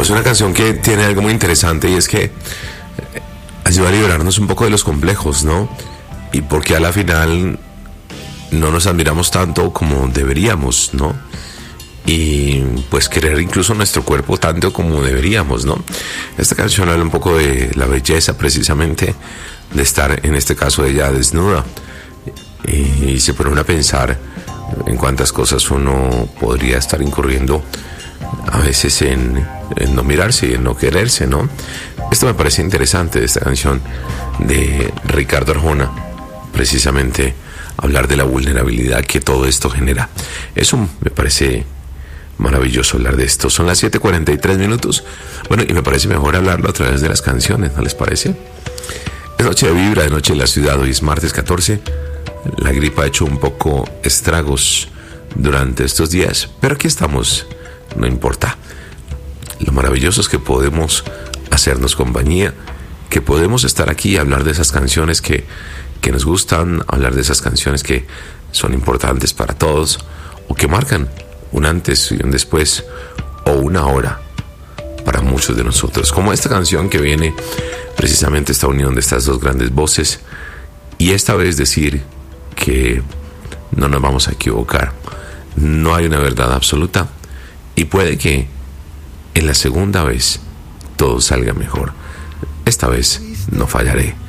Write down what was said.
Pues una canción que tiene algo muy interesante y es que ayuda a liberarnos un poco de los complejos, ¿no? Y porque a la final no nos admiramos tanto como deberíamos, ¿no? Y pues querer incluso nuestro cuerpo tanto como deberíamos, ¿no? Esta canción habla un poco de la belleza precisamente de estar, en este caso, ella desnuda, y se pone a pensar en cuántas cosas uno podría estar incurriendo a veces en no mirarse y en no quererse, ¿no? Esto me parece interesante de esta canción de Ricardo Arjona, precisamente hablar de la vulnerabilidad que todo esto genera. Eso me parece maravilloso, hablar de esto. Son las 7:43. Bueno, y me parece mejor hablarlo a través de las canciones, ¿no les parece? Es noche de vibra, de noche en la ciudad. Hoy es martes 14. La gripa ha hecho un poco estragos durante estos días, pero aquí estamos, no importa. Lo maravilloso es que podemos hacernos compañía, que podemos estar aquí y hablar de esas canciones que nos gustan, hablar de esas canciones que son importantes para todos o que marcan un antes y un después o una hora para muchos de nosotros, como esta canción que viene precisamente esta unión de estas dos grandes voces, y esta vez decir que no nos vamos a equivocar, no hay una verdad absoluta y puede que en la segunda vez todo salga mejor. Esta vez no fallaré.